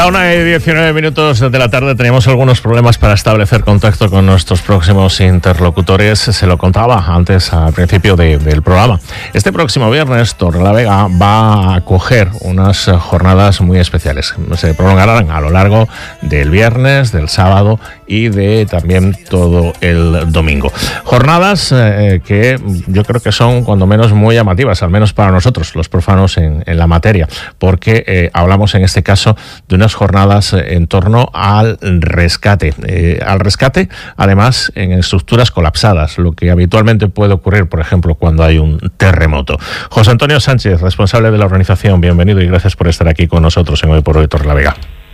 la 1:19 de la tarde teníamos algunos problemas para establecer contacto con nuestros próximos interlocutores. Se lo contaba antes al principio del programa. Este próximo viernes Torrelavega va a acoger unas jornadas muy especiales. Se prolongarán a lo largo del viernes, del sábado y de también todo el domingo. Jornadas que yo creo que son cuando menos muy llamativas, al menos para nosotros, los profanos en la materia, porque hablamos en este caso de unas jornadas en torno al rescate. Además, en estructuras colapsadas, lo que habitualmente puede ocurrir, por ejemplo, cuando hay un terremoto. José Antonio Sánchez, responsable de la organización, bienvenido y gracias por estar aquí con nosotros en Hoy por Hoy Torrelavega.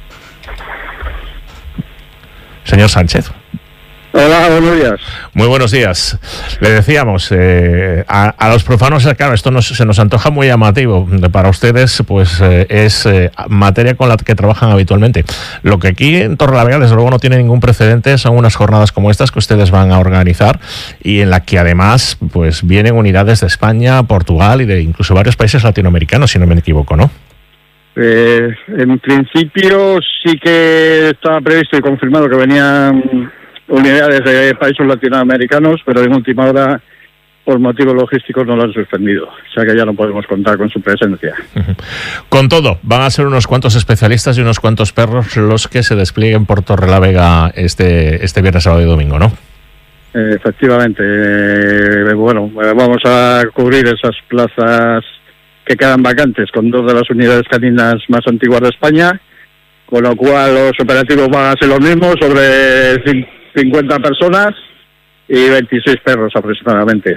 Señor Sánchez. Hola, buenos días. Muy buenos días. Le decíamos, a los profanos, claro, esto se nos antoja muy llamativo. Para ustedes, pues es materia con la que trabajan habitualmente. Lo que aquí en Torrelavega, desde luego, no tiene ningún precedente son unas jornadas como estas que ustedes van a organizar y en la que además pues vienen unidades de España, Portugal y de incluso varios países latinoamericanos, si no me equivoco, ¿no? En principio sí que estaba previsto y confirmado que venían unidades de países latinoamericanos, pero en última hora, por motivos logísticos, no lo han suspendido. O sea que ya no podemos contar con su presencia. Con todo, van a ser unos cuantos especialistas y unos cuantos perros los que se desplieguen por Torrelavega este viernes, sábado y domingo, ¿no? Efectivamente. Bueno, vamos a cubrir esas plazas que quedan vacantes con dos de las unidades caninas más antiguas de España, con lo cual los operativos van a ser los mismos, sobre 50 personas y 26 perros aproximadamente.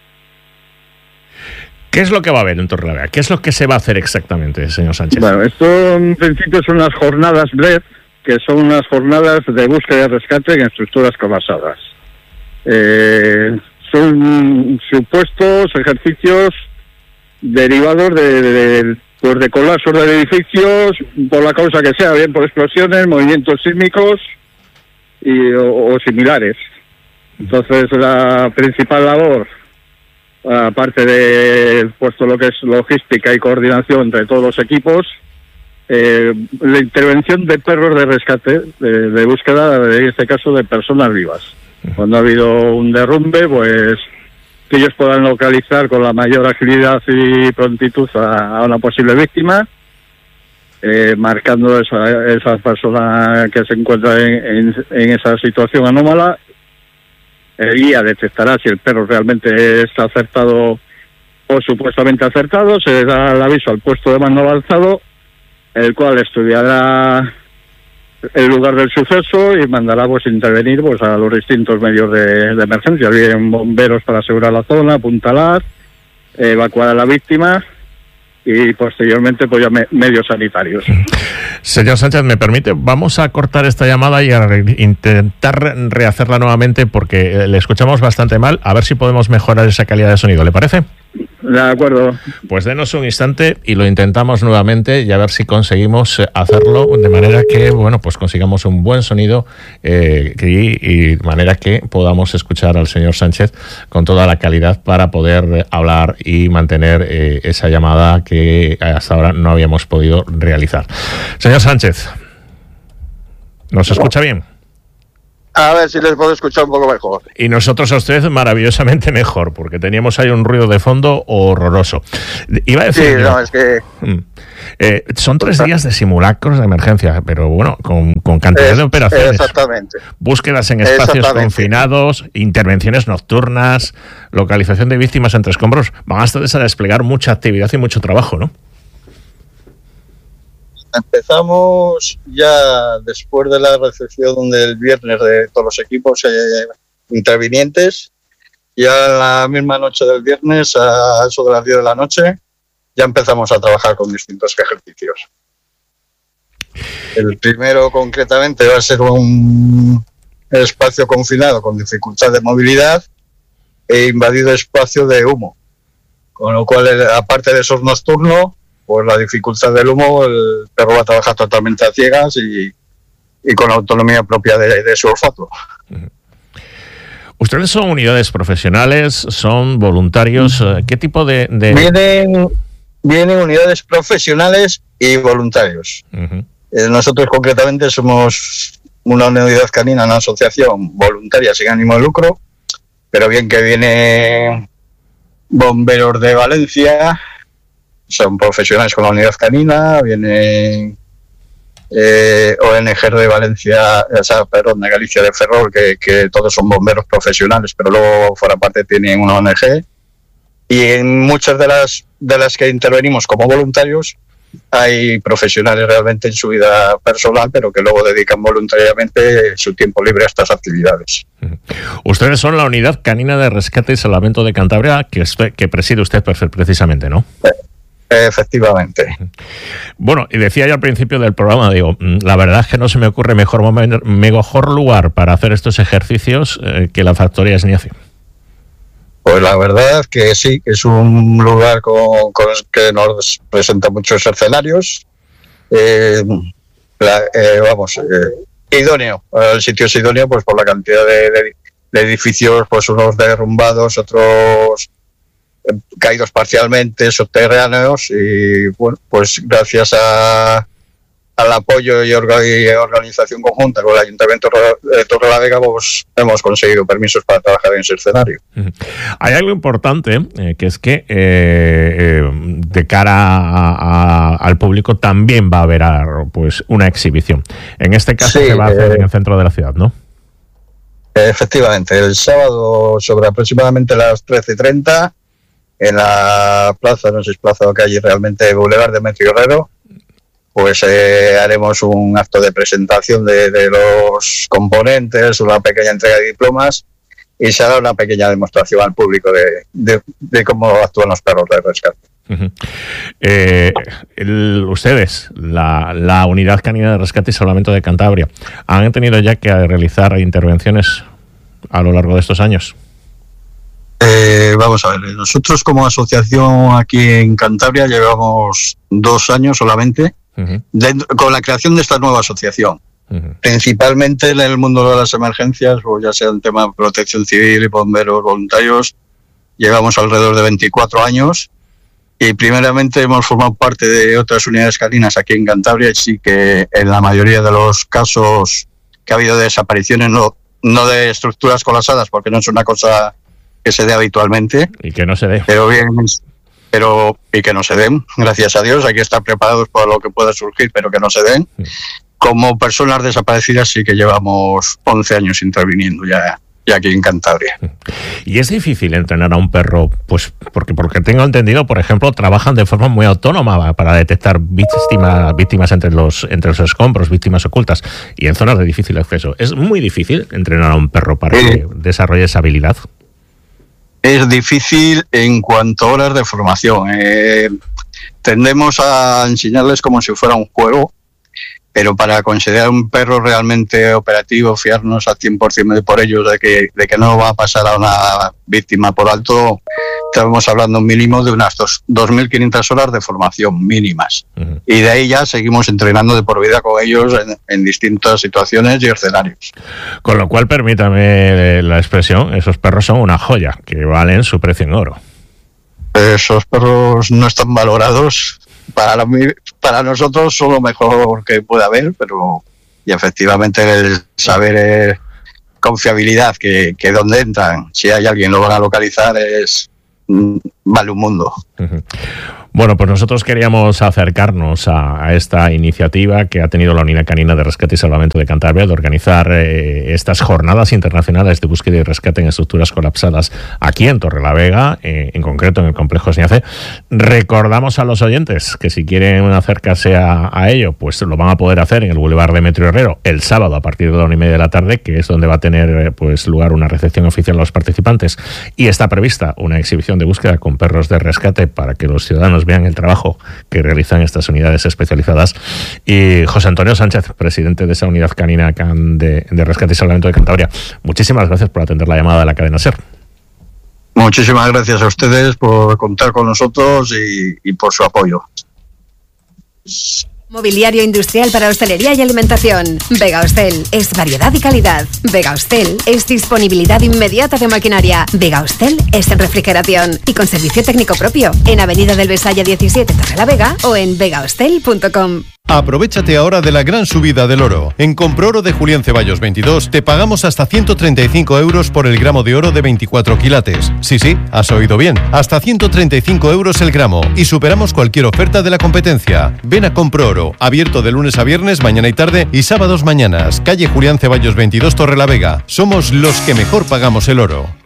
¿Qué es lo que va a haber en Torrelavega? ¿Qué es lo que se va a hacer exactamente, señor Sánchez? Bueno, esto en principio son unas jornadas BREF, que son unas jornadas de búsqueda y rescate en estructuras colapsadas. Son supuestos ejercicios derivados de colapsos de edificios, por la causa que sea, bien por explosiones, movimientos sísmicos o similares. Entonces la principal labor, aparte de puesto lo que es logística y coordinación entre todos los equipos, la intervención de perros de rescate, de búsqueda, en este caso de personas vivas. Cuando ha habido un derrumbe, pues que ellos puedan localizar con la mayor agilidad y prontitud a una posible víctima, marcando esa persona que se encuentra en esa situación anómala. El guía detectará si el perro realmente está acertado o supuestamente acertado, se le da el aviso al puesto de mando avanzado, el cual estudiará el lugar del suceso y mandará pues intervenir pues a los distintos medios de emergencia, bien bomberos para asegurar la zona, apuntalar, evacuar a la víctima y posteriormente pues ya medios sanitarios. Señor Sánchez, ¿me permite? Vamos a cortar esta llamada y a intentar rehacerla nuevamente porque le escuchamos bastante mal, a ver si podemos mejorar esa calidad de sonido, ¿le parece? De acuerdo. Pues denos un instante y lo intentamos nuevamente y a ver si conseguimos hacerlo de manera que, bueno, pues consigamos un buen sonido y de manera que podamos escuchar al señor Sánchez con toda la calidad para poder hablar y mantener esa llamada que hasta ahora no habíamos podido realizar. Señor Sánchez, ¿nos escucha bien? A ver si les puedo escuchar un poco mejor. Y nosotros a usted maravillosamente mejor, porque teníamos ahí un ruido de fondo horroroso. Iba a decir... Sí, no, es que... son 3 días de simulacros de emergencia, pero bueno, con cantidad de operaciones. Exactamente. Búsquedas en espacios confinados, intervenciones nocturnas, localización de víctimas entre escombros. Van a ustedes a desplegar mucha actividad y mucho trabajo, ¿no? Empezamos ya después de la recepción del viernes de todos los equipos intervinientes. Ya en la misma noche del viernes, a eso de las 10 de la noche, ya empezamos a trabajar con distintos ejercicios. El primero concretamente va a ser un espacio confinado con dificultad de movilidad e invadido espacio de humo. Con lo cual, aparte de esos nocturnos, por la dificultad del humo, el perro va a trabajar totalmente a ciegas y con autonomía propia de su olfato. ¿Ustedes son unidades profesionales? ¿Son voluntarios? ¿Qué tipo de...? Vienen unidades profesionales y voluntarios. Nosotros concretamente somos una unidad canina, una asociación voluntaria sin ánimo de lucro, pero bien que viene bomberos de Valencia, son profesionales con la unidad canina, vienen ONG de Valencia, de Galicia de Ferrol, que todos son bomberos profesionales, pero luego fuera parte tienen una ONG, y en muchas de las que intervenimos como voluntarios hay profesionales realmente en su vida personal, pero que luego dedican voluntariamente su tiempo libre a estas actividades. Ustedes son la Unidad Canina de Rescate y Salvamento de Cantabria, que preside usted precisamente, ¿no? Efectivamente. Bueno, y decía yo al principio del programa, digo, la verdad es que no se me ocurre mejor lugar para hacer estos ejercicios que la Factoría Esniacio. Pues la verdad que sí, que es un lugar que nos presenta muchos escenarios. Idóneo. El sitio es idóneo pues por la cantidad de edificios, pues unos derrumbados, otros caídos parcialmente, subterráneos, y bueno, pues gracias al apoyo y organización conjunta con el Ayuntamiento de Torrelavega, pues hemos conseguido permisos para trabajar en ese escenario. Hay algo importante, que es que de cara al público también va a haber pues una exhibición. En este caso se va a hacer en el centro de la ciudad, ¿no? Efectivamente, el sábado sobre aproximadamente las 13:30 en la plaza, no sé si es plaza o calle realmente, Boulevard Demetrio Herrero, pues haremos un acto de presentación de los componentes, una pequeña entrega de diplomas, y se hará una pequeña demostración al público de cómo actúan los perros de rescate. Ustedes, la Unidad Canina de Rescate y Salvamento de Cantabria, ¿han tenido ya que realizar intervenciones a lo largo de estos años? Vamos a ver, nosotros como asociación aquí en Cantabria llevamos 2 años solamente con la creación de esta nueva asociación. Principalmente en el mundo de las emergencias, o ya sea en tema de protección civil y bomberos voluntarios, llevamos alrededor de 24 años, y primeramente hemos formado parte de otras unidades caninas aquí en Cantabria, y sí que en la mayoría de los casos que ha habido de desapariciones, no de estructuras colapsadas, porque no es una cosa que se dé habitualmente. Y que no se dé. Y que no se den, gracias a Dios, hay que estar preparados para lo que pueda surgir, pero que no se den. Como personas desaparecidas sí que llevamos 11 años interviniendo ya aquí en Cantabria. Y es difícil entrenar a un perro, pues porque tengo entendido, por ejemplo, trabajan de forma muy autónoma para detectar víctimas entre los escombros, víctimas ocultas, y en zonas de difícil acceso. ¿Es muy difícil entrenar a un perro para que desarrolle esa habilidad? Es difícil en cuanto a horas de formación. Tendemos a enseñarles como si fuera un juego, pero para considerar un perro realmente operativo, fiarnos al 100% por ellos de que no va a pasar a una víctima por alto, estamos hablando mínimo de unas 2.500 horas de formación mínimas. Y de ahí ya seguimos entrenando de por vida con ellos en distintas situaciones y escenarios. Con lo cual, permítame la expresión, esos perros son una joya, que valen su precio en oro. Esos perros no están valorados. Para nosotros son lo mejor que puede haber, y efectivamente el saber confiabilidad que donde entran, si hay alguien lo van a localizar, vale un mundo. Bueno, pues nosotros queríamos acercarnos a esta iniciativa que ha tenido la Unidad Canina de Rescate y Salvamento de Cantabria de organizar estas jornadas internacionales de búsqueda y rescate en estructuras colapsadas aquí en Torrelavega, en concreto en el complejo Esniace. Recordamos a los oyentes que si quieren acercarse a ello, pues lo van a poder hacer en el Boulevard Demetrio Herrero el sábado a partir de la 1:30 de la tarde, que es donde va a tener pues lugar una recepción oficial a los participantes, y está prevista una exhibición de búsqueda con perros de rescate para que los ciudadanos vean el trabajo que realizan estas unidades especializadas. Y José Antonio Sánchez, presidente de esa Unidad Canina de Rescate y Salvamento de Cantabria, muchísimas gracias por atender la llamada de la cadena SER. Muchísimas gracias a ustedes por contar con nosotros y por su apoyo. Mobiliario industrial para hostelería y alimentación. Vegahostel es variedad y calidad. Vegahostel es disponibilidad inmediata de maquinaria. Vegahostel es refrigeración y con servicio técnico propio en Avenida del Besaya 17, Torrelavega, o en vegahostel.com. Aprovéchate ahora de la gran subida del oro. En Comproro de Julián Ceballos 22 te pagamos hasta 135 euros por el gramo de oro de 24 quilates. Sí, has oído bien. Hasta 135 euros el gramo y superamos cualquier oferta de la competencia. Ven a Comproro, abierto de lunes a viernes, mañana y tarde y sábados mañanas. Calle Julián Ceballos 22, Torrelavega. Somos los que mejor pagamos el oro.